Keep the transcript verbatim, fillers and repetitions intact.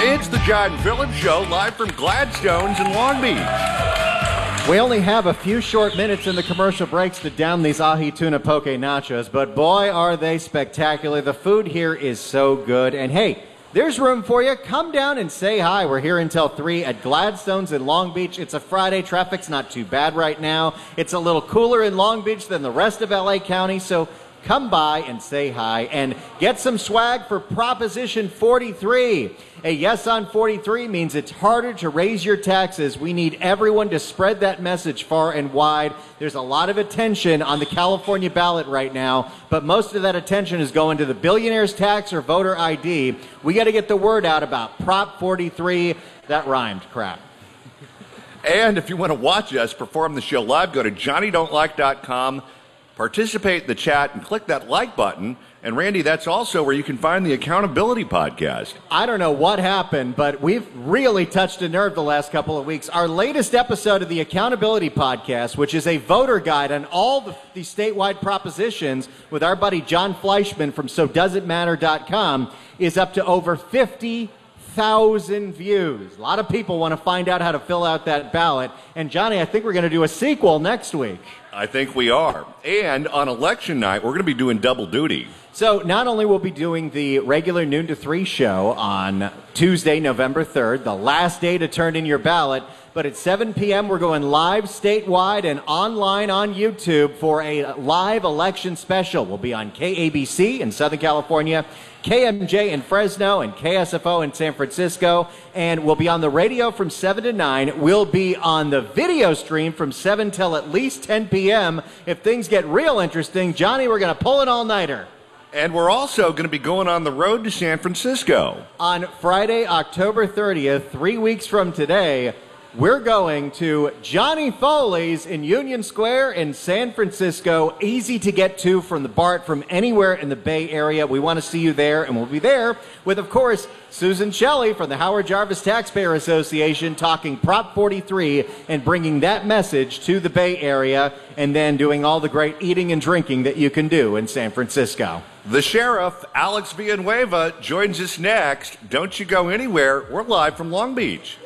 It's the John Phillips Show, live from Gladstone's in Long Beach. We only have a few short minutes in the commercial breaks to down these ahi tuna poke nachos, but boy, are they spectacular. The food here is so good. And hey, there's room for you. Come down and say hi. We're here until three at Gladstone's in Long Beach. It's a Friday. Traffic's not too bad right now. It's a little cooler in Long Beach than the rest of L A County, so come by and say hi and get some swag for Proposition forty-three. A yes on forty-three means it's harder to raise your taxes. We need everyone to spread that message far and wide. There's a lot of attention on the California ballot right now, but most of that attention is going to the billionaire's tax or voter I D. We got to get the word out about Prop forty-three. That rhymed, crap. And if you want to watch us perform the show live, go to johnny don't like dot com. Participate in the chat and click that like button. And Randy, that's also where you can find the Accountability Podcast. I don't know what happened, but we've really touched a nerve the last couple of weeks. Our latest episode of the Accountability Podcast, which is a voter guide on all the, the statewide propositions with our buddy John Fleischman from so does it matter dot com, is up to over fifty thousand views. A lot of people want to find out how to fill out that ballot. And Johnny, I think we're going to do a sequel next week. I think we are. And on election night, we're going to be doing double duty. So not only will we be doing the regular noon to three show on Tuesday, November third, the last day to turn in your ballot, but at seven p.m. we're going live statewide and online on YouTube for a live election special. We'll be on K A B C in Southern California, K M J in Fresno, and K S F O in San Francisco. And we'll be on the radio from seven to nine. We'll be on the video stream from seven till at least ten p.m. If things get real interesting, Johnny, we're going to pull an all-nighter. And we're also going to be going on the road to San Francisco. On Friday, October thirtieth, three weeks from today, we're going to Johnny Foley's in Union Square in San Francisco. Easy to get to from the BART, from anywhere in the Bay Area. We want to see you there, and we'll be there with, of course, Susan Shelley from the Howard Jarvis Taxpayer Association talking Prop forty-three and bringing that message to the Bay Area, and then doing all the great eating and drinking that you can do in San Francisco. The sheriff, Alex Villanueva, joins us next. Don't you go anywhere. We're live from Long Beach.